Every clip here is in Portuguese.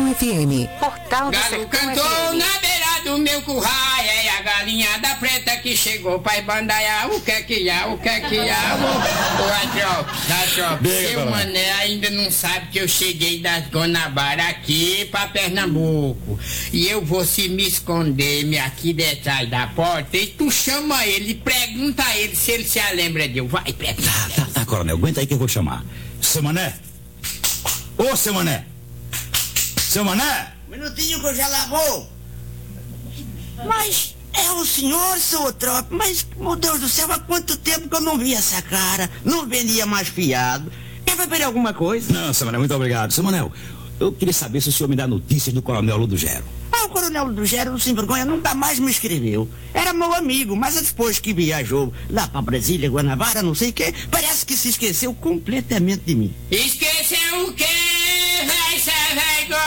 Sertão FM. Portal do Galo Sertão cantou FM. na beira do meu curral, é a galinha da preta que chegou pra bandaiar. O que é que há, o que é que há? Seu mané ainda não sabe que eu cheguei das Guanabara aqui pra Pernambuco. E eu vou se me esconder-me aqui detrás da porta e tu chama ele, pergunta a ele se ele se lembra de eu. Vai, pergunta. Tá, coronel, aguenta aí que eu vou chamar. Seu Mané? Ô, seu Mané! Seu Mané! Minutinho que eu já lavou. Mas é o senhor, seu tropa? Mas, meu Deus do céu, há quanto tempo que eu não vi essa cara? Não vendia mais fiado. Quer beber alguma coisa? Não, seu Mané, muito obrigado. Seu Manel, eu queria saber se o senhor me dá notícias do coronel Ludogero. O coronel do Gero, sem vergonha, nunca mais me escreveu. Era meu amigo, mas depois que viajou lá pra Brasília, Guanabara, não sei o quê, parece que se esqueceu completamente de mim. Esqueceu o quê? Véi, cê é vergonha!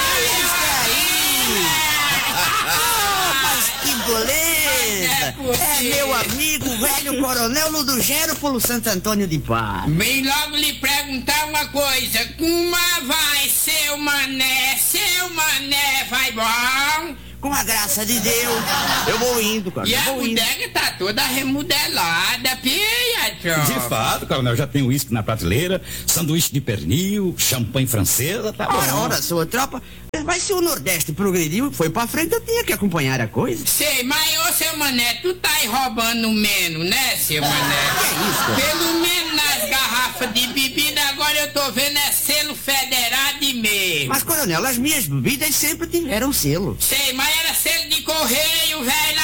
Mas que beleza! É meu amigo, velho coronel Ludogero pelo Santo Antônio de Paz. Vem logo lhe perguntar uma coisa. Como vai, seu mané? Seu mané vai bom? Com a graça de Deus, eu vou indo, cara. E eu a vou indo. bodega tá toda remodelada, pia, De fato, coronel, já tem uísque na prateleira, sanduíche de pernil, champanhe francesa, tá bom. Ora, sua tropa, mas se o Nordeste progrediu e foi pra frente, eu tinha que acompanhar a coisa. Sei, mas ô seu mané, tu tá aí roubando menos, né, seu mané? Que é isso, cara? Pelo menos nas garrafas de bebida, agora eu tô vendo é selo federado mesmo. Mas, coronel, as minhas bebidas sempre tiveram selo. Sei, mas era selo de correio, velho.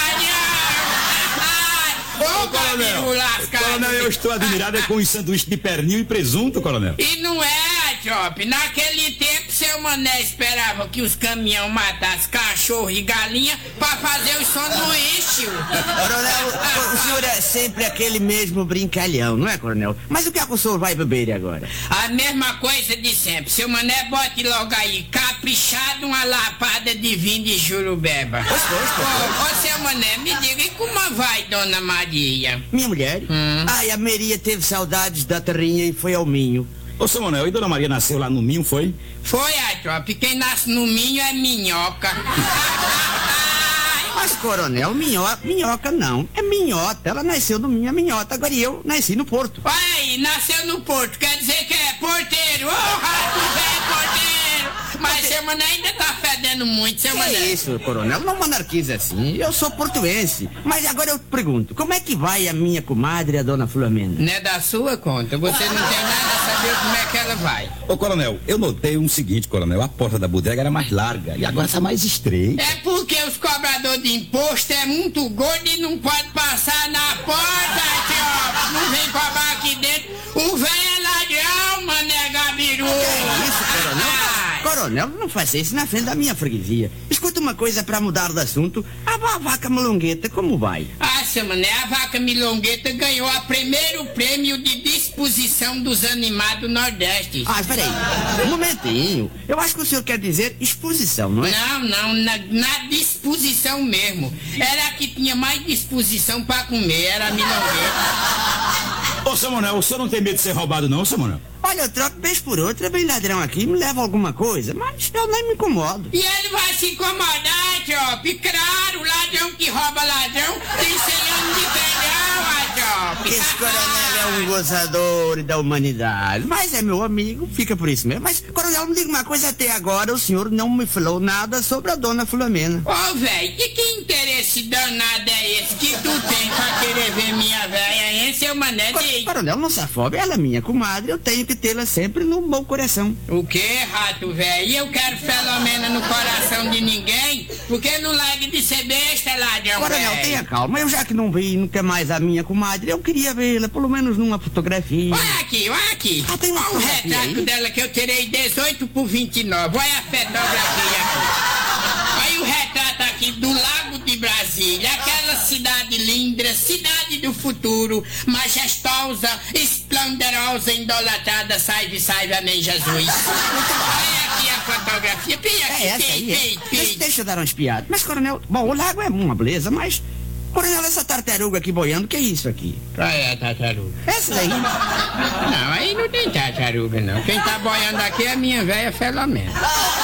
Ô, Coronel, eu estou admirado com os sanduíches de pernil e presunto, coronel. E não é, Jop. Naquele tempo, seu mané esperava que os caminhão matassem cachorro e galinha pra fazer os sanduíches. Coronel, o senhor é sempre aquele mesmo brincalhão, não é, coronel? Mas o que é que o senhor vai beber agora? A mesma coisa de sempre. Seu mané, bote logo aí, caprichado, uma lapada de vinho de Jurubeba. Ô, seu mané, me diga, e como vai, dona Maria? Minha mulher? Ai, a Maria teve saudades da terrinha e foi ao Minho. Ô, seu Manuel, e dona Maria nasceu lá no Minho, foi? Foi, Jop. Quem nasce no Minho é minhoca. Mas, coronel, minhoca não. É minhota. Ela nasceu no Minho, é minhota. Agora eu nasci no Porto. Aí, nasceu no Porto, quer dizer que é porteiro. Ô, rato velho porteiro. Mas seu mané ainda tá fedendo muito, seu mané. É isso, coronel, não monarquiza assim. Eu sou portuense. Mas agora eu te pergunto, como é que vai a minha comadre, a dona Filomena? Não é da sua conta, você não tem nada a saber como é que ela vai. Ô, coronel, eu notei um seguinte, coronel, a porta da bodega era mais larga e agora tá mais estreita. É porque os cobradores de imposto é muito gordo e não pode passar na porta, tio. Não vem cobrar aqui dentro. O velho é ladrão, mané Gabiru. É isso, coronel? Coronel, não faça isso na frente da minha freguesia. Escuta uma coisa pra mudar de assunto. A vaca malongueta, como vai? Ah, seu mané, a vaca milongueta ganhou o primeiro prêmio de disposição dos animais do Nordeste. Ah, peraí, um momentinho. Eu acho que o senhor quer dizer exposição, não é? Não, na disposição mesmo. Era a que tinha mais disposição pra comer, era a milongueta. Ô, seu Manuel, o senhor não tem medo de ser roubado não, seu Manuel? Olha, eu troco vez por outra, vem ladrão aqui, me leva alguma coisa, mas eu nem me incomodo. E ele vai se incomodar, Jop? Claro, ladrão que rouba ladrão tem 100 anos de perdão, Jop. Esse coronel é um gozador da humanidade, mas é meu amigo, fica por isso mesmo. Mas, coronel, me diga uma coisa, até agora o senhor não me falou nada sobre a dona Filomena. Ô, velho, e que interesse danado é esse que tu tem pra querer ver minha velha, hein, seu mané? Coronel, não se afobe, ela é minha comadre, eu tenho que tê-la sempre no bom coração. O que, rato velho? E eu quero Filomena no coração de ninguém, porque não largue de ser besta, ladrão. Coronel, véio. tenha calma, eu já que não vi nunca mais a minha comadre, eu queria vê-la, pelo menos numa fotografia. Olha aqui. Ah, tem uma Olha o fotografia retrato aí? dela que eu tirei 18 por 29. Olha a fotografia aqui. Olha o retrato aqui do Lago de Brasília, aquela cidade linda, cidade do futuro, majestosa, esplendorosa, idolatrada, salve, amém, Jesus. Olha aqui a fotografia, pia aqui, É essa aí, é. Deixa eu dar uma espiada. Mas, coronel, bom, o lago é uma beleza, mas... Coronel, essa tartaruga aqui boiando, que é isso aqui? Qual é a tartaruga? Essa daí? Não, aí não tem tartaruga, não. Quem tá boiando aqui é a minha velha Filomena.